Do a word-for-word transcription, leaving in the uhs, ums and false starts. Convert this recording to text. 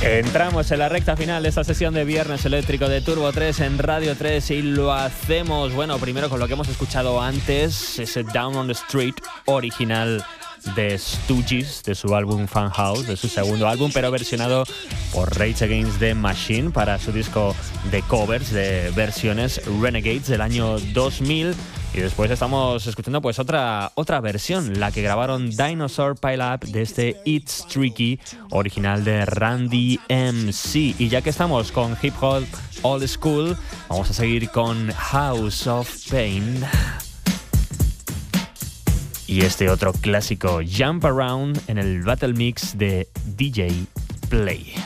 Entramos en la recta final de esta sesión de Viernes Eléctrico de Turbo tres en Radio tres y lo hacemos, bueno, primero con lo que hemos escuchado antes, ese Down on the Street original de Stooges, de su álbum Fun House, de su segundo álbum, pero versionado por Rage Against the Machine para su disco de covers, de versiones Renegades del año dos mil. Y después estamos escuchando pues otra, otra versión, la que grabaron Dinosaur Pile Up de este It's Tricky, original de Randy M C. Y ya que estamos con Hip Hop Old School, vamos a seguir con House of Pain. Y este otro clásico, Jump Around, en el Battle Mix de D J Play.